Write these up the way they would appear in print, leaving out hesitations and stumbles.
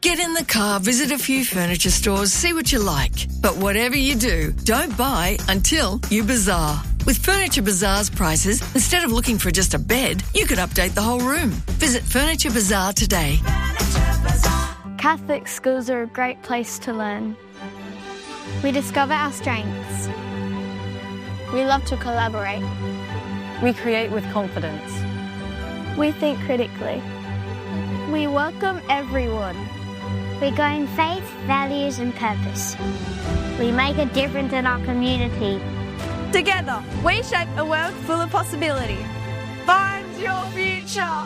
Get in the car, visit a few furniture stores, see what you like. But whatever you do, don't buy until you bazaar. With Furniture Bazaar's prices, instead of looking for just a bed, you could update the whole room. Visit Furniture Bazaar today. Catholic schools are a great place to learn. We discover our strengths. We love to collaborate. We create with confidence. We think critically. We welcome everyone. We go in faith, values and purpose. We make a difference in our community. Together, we shape a world full of possibility. Find your future.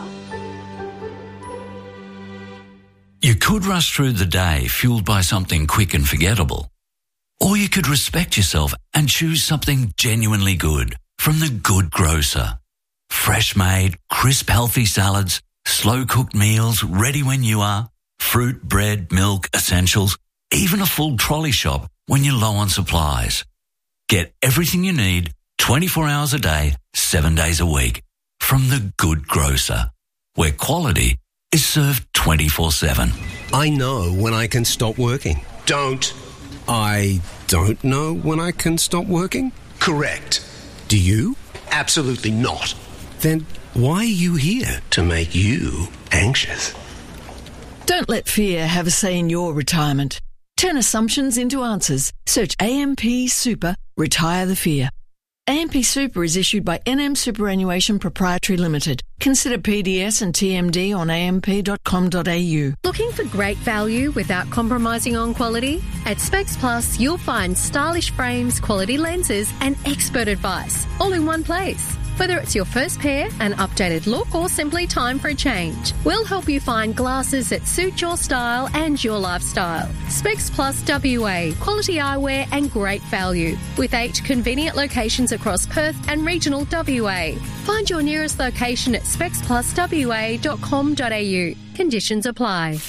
You could rush through the day fueled by something quick and forgettable. Or you could respect yourself and choose something genuinely good from The Good Grocer. Fresh made, crisp, healthy salads, slow cooked meals ready when you are, fruit, bread, milk, essentials, even a full trolley shop when you're low on supplies. Get everything you need 24 hours a day, 7 days a week from The Good Grocer, where quality is served 24/7. I know when I can stop working. Don't. I don't know when I can stop working? Correct. Do you? Absolutely not. Then why are you here? To make you anxious. Don't let fear have a say in your retirement. Turn assumptions into answers. Search AMP Super, retire the fear. AMP Super is issued by NM Superannuation Proprietary Limited. Consider PDS and TMD on amp.com.au. Looking for great value without compromising on quality? At Specs Plus, you'll find stylish frames, quality lenses and expert advice all in one place. Whether it's your first pair, an updated look, or simply time for a change, we'll help you find glasses that suit your style and your lifestyle. Specs Plus WA, quality eyewear and great value, with 8 convenient locations across Perth and regional WA. Find your nearest location at specspluswa.com.au. Conditions apply.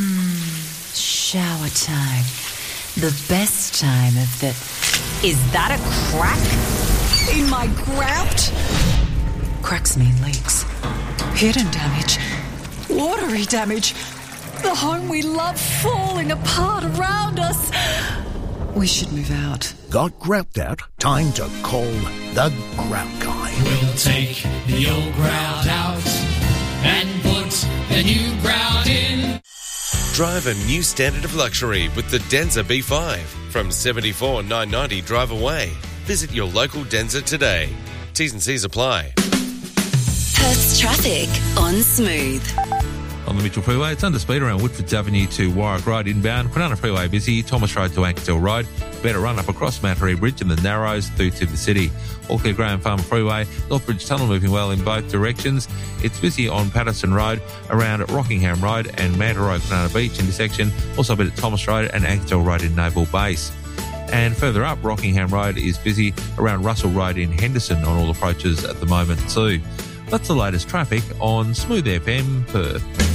Shower time. The best time of the... Is that a crack in my grout? Cracks mean leaks. Hidden damage. Watery damage. The home we love falling apart around us. We should move out. Got grout out? Time to call the Grout Guy. We'll take the old grout out and put the new grout in. Drive a new standard of luxury with the Denza B5 from $74,990 drive away. Visit your local Denza today. T's and C's apply. Perth's traffic on Smooth. On the Mitchell Freeway, it's under speed around Woodfords Avenue to Warwick Road inbound. Kwinana Freeway busy. Thomas Road to Ankersdale Road. Better run up across Mantaree Bridge and the Narrows through to the city. All clear Graham Farm Freeway. Northbridge Tunnel moving well in both directions. It's busy on Patterson Road around Rockingham Road and Manta Road, Kwinana Beach intersection. Also a bit at Thomas Road and Ankersdale Road in Naval Base. And further up, Rockingham Road is busy around Russell Road in Henderson on all approaches at the moment too. That's the latest traffic on Smooth FM Perth.